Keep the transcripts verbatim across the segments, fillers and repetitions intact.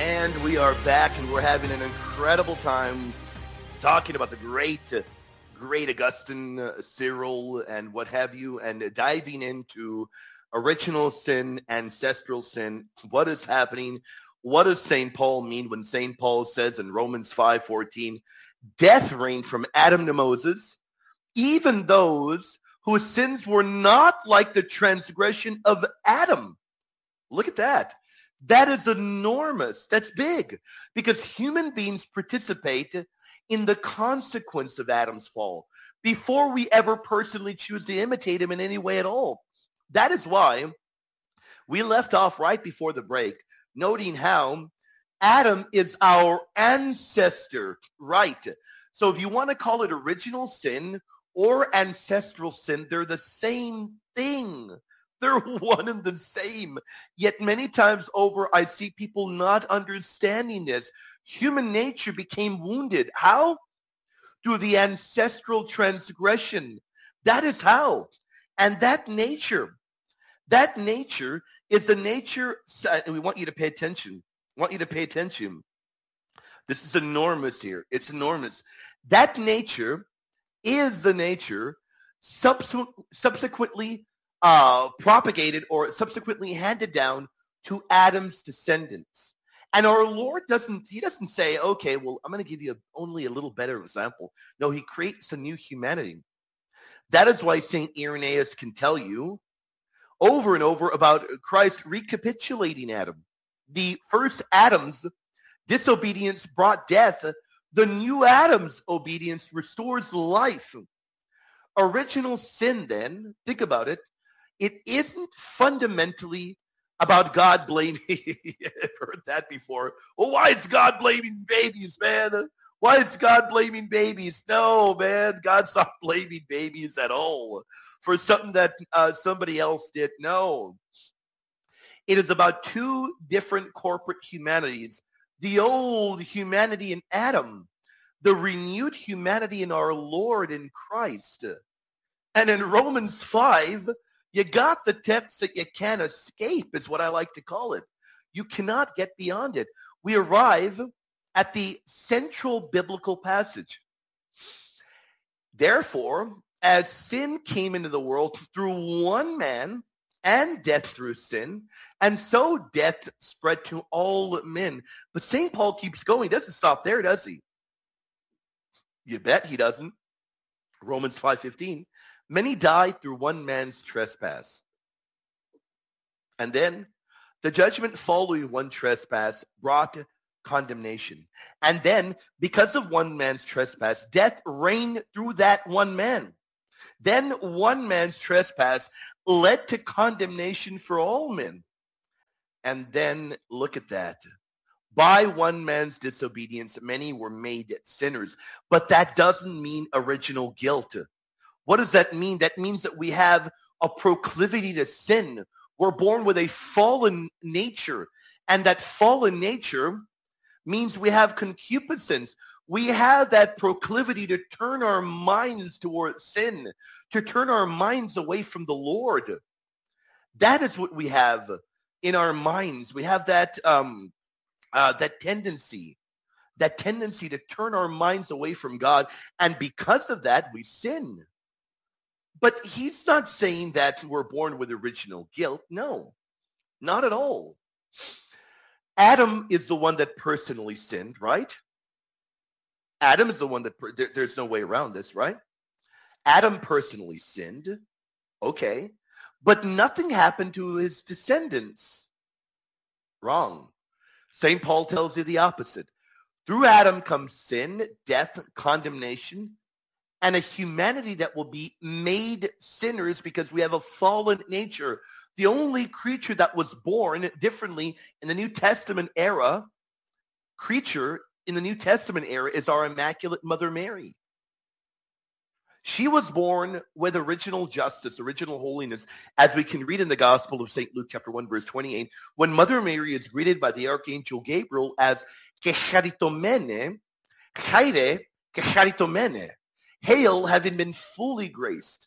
And we are back, and we're having an incredible time talking about the great, great Augustine, uh, Cyril, and what have you, and diving into original sin, ancestral sin, what is happening, what does Saint Paul mean when Saint Paul says in Romans five fourteen, death reigned from Adam to Moses, even those whose sins were not like the transgression of Adam. Look at that. That is enormous. That's big, because human beings participate in the consequence of Adam's fall before we ever personally choose to imitate him in any way at all. That is why we left off right before the break, noting how Adam is our ancestor, right? So if you want to call it original sin or ancestral sin, they're the same thing. They're one and the same. Yet many times over, I see people not understanding this. Human nature became wounded. How? Through the ancestral transgression. That is how. And that nature, that nature is the nature, and we want you to pay attention. I want you to pay attention. This is enormous here. It's enormous. That nature is the nature subsequent, subsequently Uh, propagated or subsequently handed down to Adam's descendants. And our Lord doesn't, he doesn't say, okay, well, I'm going to give you a, only a little better example. No, he creates a new humanity. That is why Saint Irenaeus can tell you over and over about Christ recapitulating Adam. The first Adam's disobedience brought death. The new Adam's obedience restores life. Original sin, then, think about it. It isn't fundamentally about God blaming. I've heard that before. Well, why is God blaming babies, man? Why is God blaming babies? No, man, God's not blaming babies at all for something that uh, somebody else did. No. It is about two different corporate humanities. The old humanity in Adam, the renewed humanity in our Lord in Christ. And in Romans five, you got the text that you can't escape, is what I like to call it. You cannot get beyond it. We arrive at the central biblical passage. Therefore, as sin came into the world through one man, and death through sin, and so death spread to all men. But Saint Paul keeps going. He doesn't stop there, does he? You bet he doesn't. Romans five fifteen. Many died through one man's trespass. And then the judgment following one trespass brought condemnation. And then, because of one man's trespass, death reigned through that one man. Then one man's trespass led to condemnation for all men. And then, look at that. By one man's disobedience, many were made sinners. But that doesn't mean original guilt. What does that mean? That means that we have a proclivity to sin. We're born with a fallen nature. And that fallen nature means we have concupiscence. We have that proclivity to turn our minds towards sin, to turn our minds away from the Lord. That is what we have in our minds. We have that um, uh, that tendency, that tendency to turn our minds away from God. And because of that, we sin. But he's not saying that we're born with original guilt. No, not at all. Adam is the one that personally sinned, right? Adam is the one that, per- there, there's no way around this, right? Adam personally sinned, okay, but nothing happened to his descendants. Wrong. Saint Paul tells you the opposite. Through Adam comes sin, death, condemnation, and a humanity that will be made sinners because we have a fallen nature. The only creature that was born differently in the New Testament era, creature in the New Testament era, is our Immaculate Mother Mary. She was born with original justice, original holiness, as we can read in the Gospel of Saint Luke chapter one, verse twenty-eight, when Mother Mary is greeted by the Archangel Gabriel as Kecharitomene, Chaire Kecharitomene, hail, having been fully graced.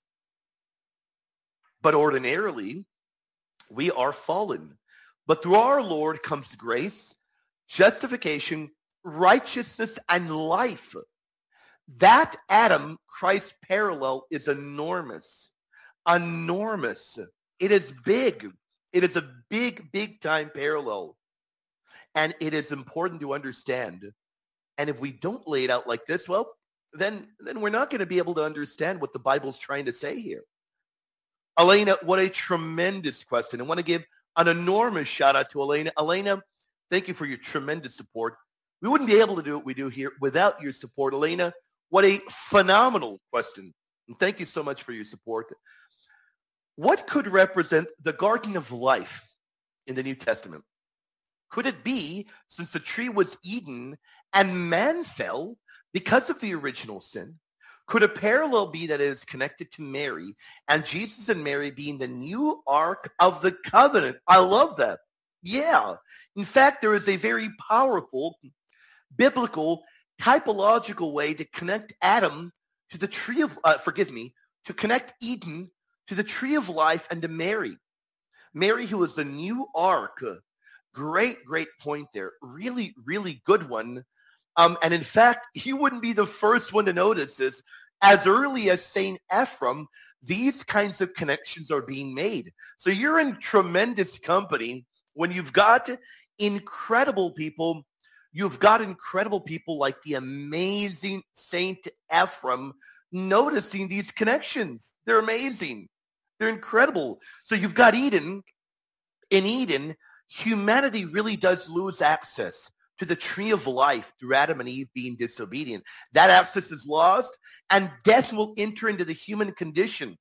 But ordinarily, we are fallen. But through our Lord comes grace, justification, righteousness, and life. That Adam Christ parallel is enormous. Enormous. It is big. It is a big, big time parallel. And it is important to understand. And if we don't lay it out like this, well, then, then we're not going to be able to understand what the Bible's trying to say here. Elena, what a tremendous question. I want to give an enormous shout out to Elena. Elena, thank you for your tremendous support. We wouldn't be able to do what we do here without your support. Elena, what a phenomenal question. And thank you so much for your support. What could represent the Garden of Life in the New Testament? Could it be, since the tree was Eden and man fell because of the original sin, could a parallel be that it is connected to Mary and Jesus and Mary being the new Ark of the Covenant? I love that. Yeah. In fact, there is a very powerful, biblical, typological way to connect Adam to the tree of, uh, forgive me, to connect Eden to the tree of life and to Mary. Mary, who is the new Ark. Great, great point there. Really, really good one. Um, and in fact, he wouldn't be the first one to notice this. As early as Saint Ephrem, these kinds of connections are being made. So you're in tremendous company when you've got incredible people. You've got incredible people like the amazing Saint Ephrem noticing these connections. They're amazing. They're incredible. So you've got Eden. In Eden, humanity really does lose access to the tree of life through Adam and Eve being disobedient. That access is lost, and death will enter into the human condition.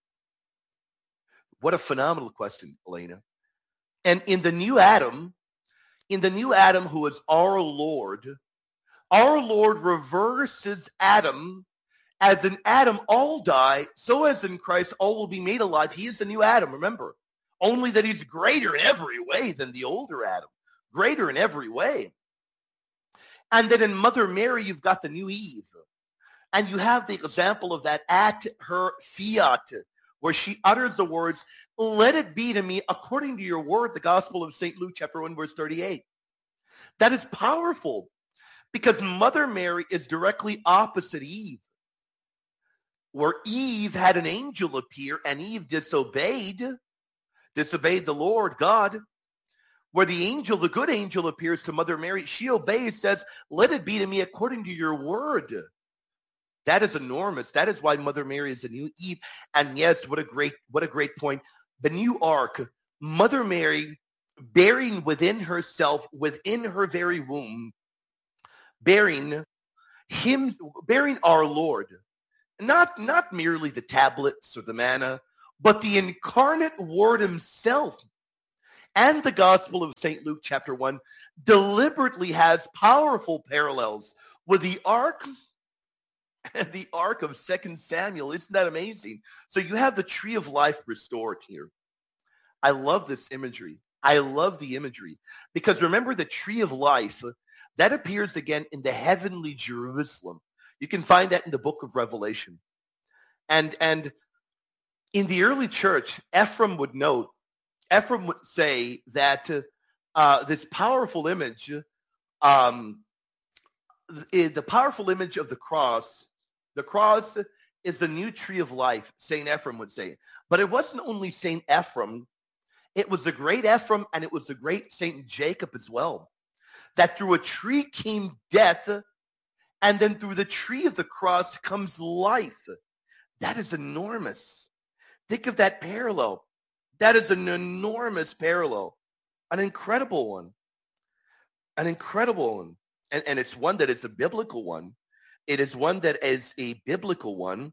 What a phenomenal question, Elena. And in the new Adam, in the new Adam who is our Lord, our Lord reverses Adam. As in Adam all die, so as in Christ all will be made alive. He is the new Adam, remember. Only that he's greater in every way than the older Adam. Greater in every way. And then in Mother Mary, you've got the new Eve. And you have the example of that at her fiat, where she utters the words, "Let it be to me according to your word," the Gospel of Saint Luke chapter one, verse thirty-eight. That is powerful because Mother Mary is directly opposite Eve. Where Eve had an angel appear and Eve disobeyed, disobeyed the Lord God. Where the angel, the good angel, appears to Mother Mary, she obeys, says, "Let it be to me according to your word." That is enormous. That is why Mother Mary is the new Eve. And yes, what a great, what a great point. The new Ark, Mother Mary bearing within herself, within her very womb, bearing him, bearing our Lord. Not, not merely the tablets or the manna, but the incarnate Word himself. And the Gospel of Saint Luke chapter one deliberately has powerful parallels with the Ark and the Ark of Second Samuel. Isn't that amazing? So you have the tree of life restored here. I love this imagery. I love the imagery. Because remember the tree of life, that appears again in the heavenly Jerusalem. You can find that in the book of Revelation. And, and in the early church, Ephrem would note, Ephrem would say that uh, this powerful image, um, the powerful image of the cross, the cross is the new tree of life, Saint Ephrem would say. But it wasn't only Saint Ephrem, it was the great Ephrem and it was the great Saint Jacob as well. That through a tree came death, and then through the tree of the cross comes life. That is enormous. Think of that parallel. That is an enormous parallel. An incredible one. An incredible one. And, and it's one that is a biblical one. It is one that is a biblical one.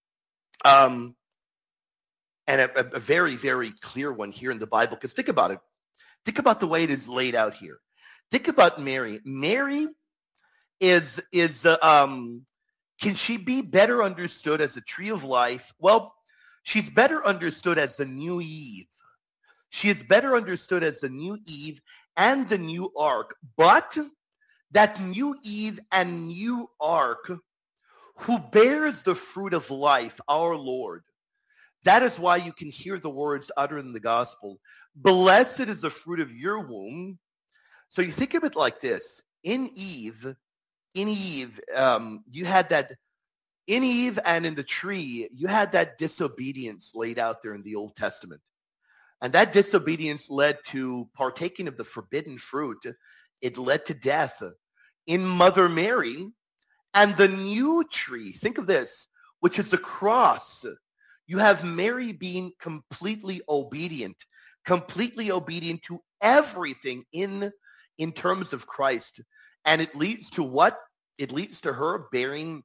Um, and a, a very, very clear one here in the Bible. Because think about it. Think about the way it is laid out here. Think about Mary. Mary is, is uh, um, can she be better understood as a tree of life? Well, she's better understood as the new Eve. She is better understood as the new Eve and the new Ark. But that new Eve and new Ark, who bears the fruit of life, our Lord. That is why you can hear the words uttered in the gospel. Blessed is the fruit of your womb. So you think of it like this. In Eve, in Eve, um, you had that, in Eve and in the tree, you had that disobedience laid out there in the Old Testament. And that disobedience led to partaking of the forbidden fruit. It led to death. In Mother Mary and the new tree, think of this, which is the cross. You have Mary being completely obedient, completely obedient to everything in, in terms of Christ. And it leads to what? It leads to her bearing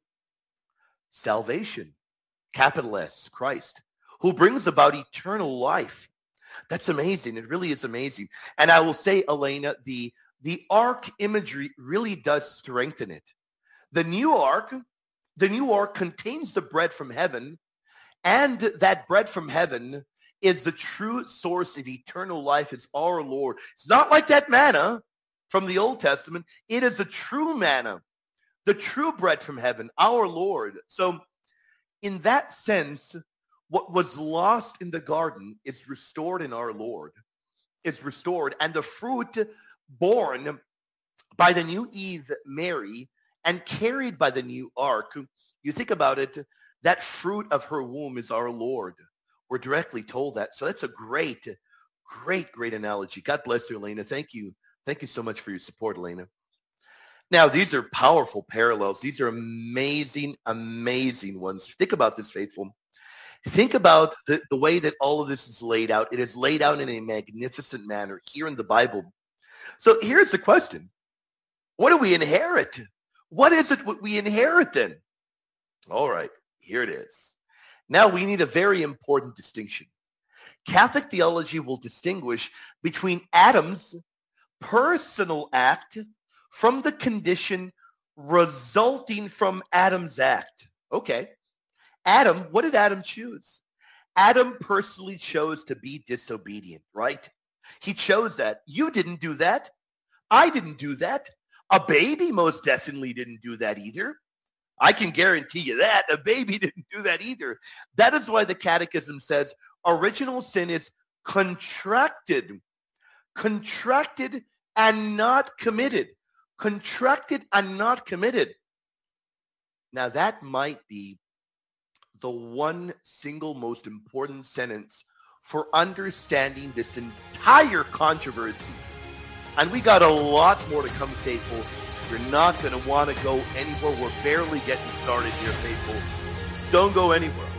salvation, capital S, Christ, who brings about eternal life. That's amazing. It really is amazing. And I will say, Elena, the, the ark imagery really does strengthen it. The new ark, the new ark contains the bread from heaven, and that bread from heaven is the true source of eternal life. It's our Lord. It's not like that manna from the Old Testament. It is the true manna, the true bread from heaven, our Lord. So in that sense, what was lost in the garden is restored in our Lord, is restored. And the fruit born by the new Eve, Mary, and carried by the new ark, you think about it, that fruit of her womb is our Lord. We're directly told that. So that's a great, great, great analogy. God bless you, Elena. Thank you. Thank you so much for your support, Elena. Now, these are powerful parallels. These are amazing, amazing ones. Think about this, faithful. Think about the, the way that all of this is laid out. It is laid out in a magnificent manner here in the Bible. So here's the question. What do we inherit? What is it what we inherit then? All right, here it is. Now we need a very important distinction. Catholic theology will distinguish between Adam's personal act from the condition resulting from Adam's act. Okay. Adam, what did Adam choose? Adam personally chose to be disobedient, right? He chose that. You didn't do that. I didn't do that. A baby most definitely didn't do that either. I can guarantee you that. A baby didn't do that either. That is why the Catechism says original sin is contracted, contracted and not committed, contracted and not committed. Now that might be the one single most important sentence for understanding this entire controversy. And we got a lot more to come, faithful. You're not going to want to go anywhere. We're barely getting started here, faithful. Don't go anywhere.